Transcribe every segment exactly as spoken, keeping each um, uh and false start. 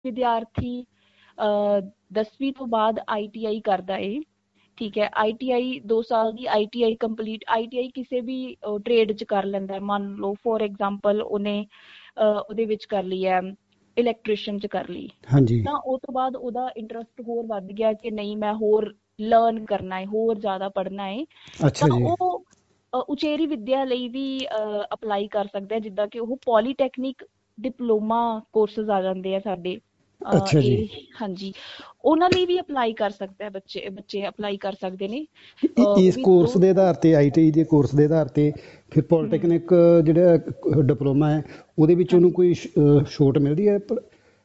ਵਿਦਿਆਰਥੀ ਦਸਵੀਂ ਤੋਂ ਬਾਅਦ ਆਈ ਟੀ ਆਈ ਕਰਦਾ ਏ, ਠੀਕ ਹੈ। ਆਈ ਟੀ ਆਈ ਦੋ ਸਾਲ ਦੀ I T I complete, I T I ਕਿਸੇ ਵੀ ਟ੍ਰੇਡ 'ਚ ਕਰ ਲੈਂਦਾ। ਮੰਨ ਲਓ ਫੋਰ ਐਗਜ਼ਾਮਪਲ ਉਹਨੇ ਉਹਦੇ ਵਿੱਚ ਕਰ ਲਈ ਹੈ, ਇਲੈਕਟ੍ਰੀਸ਼ੀਅਨ 'ਚ ਕਰ ਲਈ, ਹਾਂਜੀ ਤਾਂ ਉਹ ਤੋਂ ਬਾਅਦ ਉਹਦਾ ਇੰਟਰਸਟ ਹੋਰ ਵੱਧ ਗਿਆ ਕਿ ਨਹੀਂ ਮੈਂ ਹੋਰ ਲਰਨ ਕਰਨਾ ਹੈ, ਹੋਰ ਜ਼ਿਆਦਾ ਪੜ੍ਹਨਾ ਹੈ, ਅੱਛਾ ਤਾਂ ਜੀ ਉਹ ਉਚੇਰੀ ਵਿੱਦਿਆ ਲਈ ਵੀ ਅਪਲਾਈ ਕਰ ਸਕਦਾ ਹੈ। ਜਿੱਦਾਂ ਕਿ ਉਹ ਪੋਲੀਟੈਕਨਿਕ ਡਿਪਲੋਮਾ ਕੋਰਸਿਸ ਆ ਜਾਂਦੇ ਆ ਸਾਡੇ, ਅੱਛਾ ਜੀ ਇਹ ਹਾਂਜੀ, ਉਹਨਾਂ ਲਈ ਵੀ ਅਪਲਾਈ ਕਰ ਸਕਦਾ ਹੈ। ਬੱਚੇ ਬੱਚੇ ਅਪਲਾਈ ਕਰ ਸਕਦੇ ਨੇ। ਇ- ਇਸ ਕੋਰਸ ਦੇ ਆਧਾਰ ਤੇ, ਆਈ ਟੀ ਆਈ ਦੇ ਕੋਰਸ ਦੇ ਆਧਾਰ ਤੇ ਫਿਰ ਪੋਲੀਟੈਕਨਿਕ ਜਿਹੜਾ ਡਿਪਲੋਮਾ ਹੈ ਉਹਦੇ ਵਿੱਚ ਉਹਨੂੰ ਹਾਂਜੀ ਕੋਈ ਛੋਟ ਮਿਲਦੀ ਹੈ ਪ-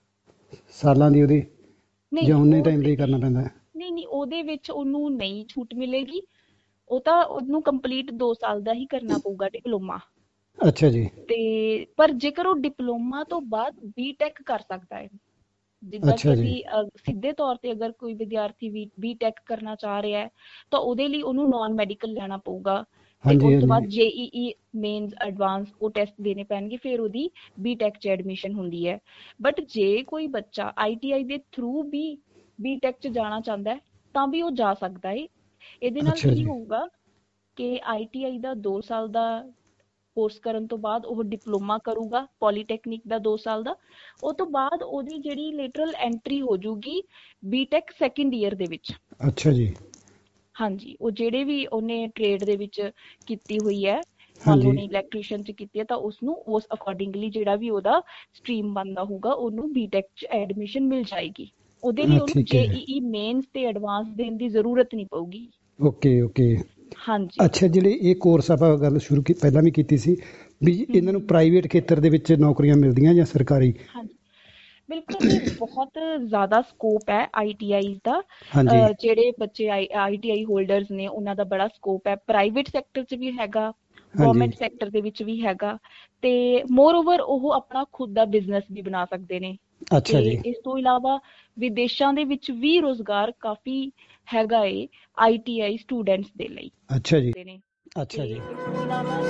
ਸਾਲਾਂ ਦੀ ਉਹਦੀ, ਨਹੀਂ ਜਾਂ ਉਨੇ ਉਹ ਟਾਈਮ ਲਈ ਕਰਨਾ ਪੈਂਦਾ ਹੈ? ਨਹੀਂ ਨਹੀਂ ਉਹਦੇ ਵਿੱਚ ਉਹਨੂੰ ਨਹੀਂ ਛੂਟ ਮਿਲੇਗੀ। ਉਹ ਤਾਂ ਉਹਨੂੰ ਕੰਪਲੀਟ ਦੋ ਸਾਲ ਦਾ ਹੀ ਕਰਨਾ ਪਊਗਾ ਡਿਪਲੋਮਾ। ਅੱਛਾ ਜੀ ਤੇ ਪਰ ਜੇਕਰ ਉਹ ਡਿਪਲੋਮਾ ਤੋਂ ਬਾਅਦ ਬੀਟੈਕ ਕਰ ਸਕਦਾ ਹੈ, ਜਿੱਦਾਂ ਕਿ ਅੱਛਾ ਜੀ ਅਸੀਂ ਸਿੱਧੇ ਤੌਰ ਤੇ ਅਗਰ ਕੋਈ ਵਿਦਿਆਰਥੀ ਵੀ ਬੀਟੈਕ ਕਰਨਾ ਚਾਹ ਰਿਹਾ ਹੈ ਤਾਂ ਉਹਦੇ ਲਈ ਉਹਨੂੰ ਨਾਨ ਮੈਡੀਕਲ ਲੈਣਾ ਪਊਗਾ, ਤੇ ਹਾਂਜੀ ਉਸ ਤੋਂ ਹਾਂਜੀ ਬਾਅਦ ਜੇਈਈ ਮੇਨਸ ਐਡਵਾਂਸ ਉਹ ਟੈਸਟ ਦੇਣੇ ਪੈਣਗੇ, ਫਿਰ ਉਹਦੀ ਬੀਟੈਕ 'ਚ ਐਡਮਿਸ਼ਨ ਹੁੰਦੀ ਹੈ। ਬਟ ਜੇ ਕੋਈ ਬੱਚਾ ਆਈਟੀਆਈ ਦੇ ਥਰੂ ਵੀ ਬੀਟੈਕ 'ਚ ਜਾਣਾ ਚਾਹੁੰਦਾ ਹੈ ਤਾਂ ਵੀ ਉਹ ਜਾ ਸਕਦਾ ਹੈ। ਇਹਦੇ ਨਾਲ ਅੱਛਾ ਕੀ ਜੀ ਹੋਊਗਾ ਕਿ ਆਈਟੀਆਈ ਦਾ ਦੋ ਸਾਲ ਦਾ ਕੋਰਸ ਕਰਨ ਤੋਂ ਬਾਅਦ ਉਹ ਡਿਪਲੋਮਾ ਕਰੂਗਾ, ਪੋਲੀਟੈਕਨਿਕ ਦਾ ਦੋ ਸਾਲ ਦਾ। ਉਹ ਤੋਂ ਬਾਅਦ ਉਹਦੀ ਜਿਹੜੀ ਲੇਟਰਲ ਐਂਟਰੀ ਹੋ ਜੂਗੀ ਬੀਟੈਕ ਸੈਕਿੰਡ ਈਅਰ ਦੇ ਵਿੱਚ। ਅੱਛਾ ਜੀ ਹਾਂਜੀ, ਉਹ ਜਿਹੜੇ ਵੀ ਉਹਨੇ ਟ੍ਰੇਡ ਦੇ ਵਿੱਚ ਕੀਤੀ ਹੋਈ ਹੈ, ਮੰਨ ਲਓ ਹਾਂਜੀ ਉਹਨੇ ਇਲੈਕਟ੍ਰੀਸ਼ੀਅਨ 'ਚ ਕੀਤੀ ਹੈ, ਤਾਂ ਉਸਨੂੰ ਉਸ ਅਕੋਰਡਿੰਗਲੀ ਜਿਹੜਾ ਵੀ ਉਹਦਾ ਸਟਰੀਮ ਬਣਦਾ ਹੋਊਗਾ ਉਹਨੂੰ ਬੀਟੈਕ 'ਚ ਐਡਮਿਸ਼ਨ ਮਿਲ ਜਾਏਗੀ। ਉਹਦੇ ਲਈ ਹਾਂ ਉਹਨੂੰ ਠੀਕ ਹੈ ਜੇਈਈ ਮੇਨਸ ਤੇ ਐਡਵਾਂਸ ਦੇਣ ਦੀ ਜ਼ਰੂਰਤ ਨਹੀਂ ਪਊਗੀ। Okay okay. ਹਾਂਜੀ। ਅੱਛਾ, ਜਿਹੜੇ ਇਹ ਕੋਰਸ ਆਪਾਂ ਗੱਲ ਸ਼ੁਰੂ ਕੀ ਪਹਿਲਾਂ ਵੀ ਕੀਤੀ ਸੀ ਵੀ ਹਮ ਇਹਨਾਂ ਨੂੰ ਹਮ ਪ੍ਰਾਈਵੇਟ ਖੇਤਰ ਦੇ ਵਿੱਚ ਨੌਕਰੀਆਂ ਮਿਲਦੀਆਂ ਜਾਂ ਸਰਕਾਰੀ? ਹਾਂਜੀ, ਬਿਲਕੁਲ ਜੀ, ਬਹੁਤ ਜ਼ਿਆਦਾ ਸਕੋਪ ਹੈ ਆਈਟੀਆਈ ਦਾ। ਹਾਂਜੀ ਅਹ ਜਿਹੜੇ ਬੱਚੇ ਆਈਟੀਆਈ ਹੋਲਡਰਸ ਨੇ ਉਹਨਾਂ ਦਾ ਬੜਾ ਸਕੋਪ ਹੈ, ਪ੍ਰਾਈਵੇਟ ਸੈਕਟਰ 'ਚ ਵੀ ਹੈਗਾ, ਹਾਂਜੀ ਗਵਰਨਮੈਂਟ ਸੈਕਟਰ ਦੇ ਵਿੱਚ ਵੀ ਹੈਗਾ, ਤੇ ਮੋਰ ਓਵਰ ਉਹ ਆਪਣਾ ਖੁਦ ਦਾ ਬਿਜ਼ਨਸ ਵੀ ਬਣਾ ਸਕਦੇ ਨੇ। ਤੇ ਅੱਛਾ ਜੀ ਇਸ ਤੋਂ ਇਲਾਵਾ ਵਿਦੇਸ਼ਾਂ ਦੇ ਵਿੱਚ ਵੀ ਰੁਜ਼ਗਾਰ ਕਾਫੀ ਹੈਗਾ ਏ ਆਈਟੀਆਈ ਸਟੂਡੈਂਟਸ ਦੇ ਲਈ ਅੱਛਾ ਜੀ ਨੇ। ਅੱਛਾ ਤੇ ਜੀ ਇਸ ਤੋਂ ਇਲਾਵਾ